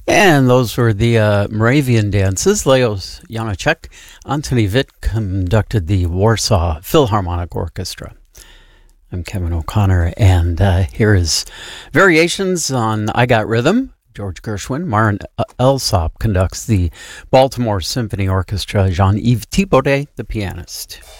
And those were the Moravian dances. Leos Janáček, Antoni Witt conducted the Warsaw Philharmonic Orchestra. I'm Kevin O'Connor, and here is variations on I Got Rhythm. George Gershwin. Marin Alsop conducts the Baltimore Symphony Orchestra. Jean-Yves Thibaudet, the pianist.